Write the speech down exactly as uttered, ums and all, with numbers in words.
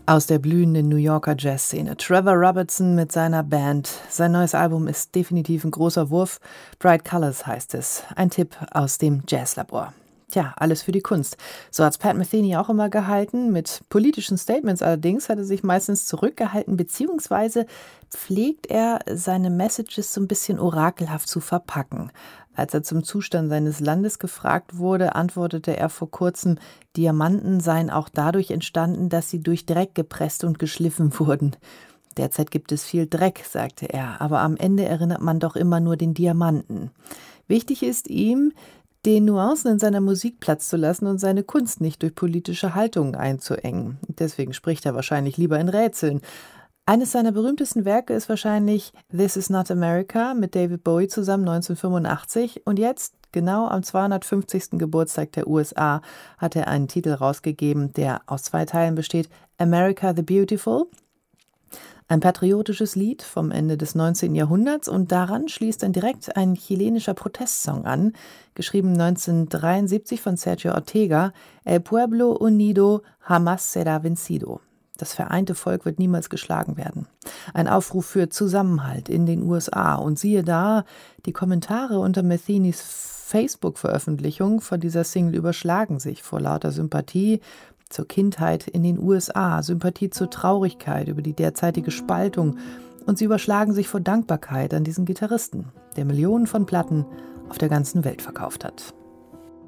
Aus der blühenden New Yorker Jazzszene. Trevor Robertson mit seiner Band. Sein neues Album ist definitiv ein großer Wurf. Bright Colors heißt es. Ein Tipp aus dem Jazzlabor. Tja, alles für die Kunst. So hat's Pat Metheny auch immer gehalten. Mit politischen Statements allerdings hat er sich meistens zurückgehalten, beziehungsweise pflegt er seine Messages so ein bisschen orakelhaft zu verpacken. Als er zum Zustand seines Landes gefragt wurde, antwortete er vor kurzem, Diamanten seien auch dadurch entstanden, dass sie durch Dreck gepresst und geschliffen wurden. Derzeit gibt es viel Dreck, sagte er, aber am Ende erinnert man doch immer nur den Diamanten. Wichtig ist ihm, den Nuancen in seiner Musik Platz zu lassen und seine Kunst nicht durch politische Haltungen einzuengen. Deswegen spricht er wahrscheinlich lieber in Rätseln. Eines seiner berühmtesten Werke ist wahrscheinlich This Is Not America mit David Bowie zusammen neunzehnhundertfünfundachtzig. Und jetzt, genau am zweihundertfünfzigsten Geburtstag der U S A, hat er einen Titel rausgegeben, der aus zwei Teilen besteht. America the Beautiful, ein patriotisches Lied vom Ende des neunzehnten Jahrhunderts, und daran schließt dann direkt ein chilenischer Protestsong an, geschrieben neunzehnhundertdreiundsiebzig von Sergio Ortega, El Pueblo Unido Jamás Será Vencido. Das vereinte Volk wird niemals geschlagen werden. Ein Aufruf für Zusammenhalt in den U S A. Und siehe da, die Kommentare unter Methenys Facebook-Veröffentlichung von dieser Single überschlagen sich vor lauter Sympathie zur Kindheit in den U S A, Sympathie zur Traurigkeit über die derzeitige Spaltung, und sie überschlagen sich vor Dankbarkeit an diesen Gitarristen, der Millionen von Platten auf der ganzen Welt verkauft hat.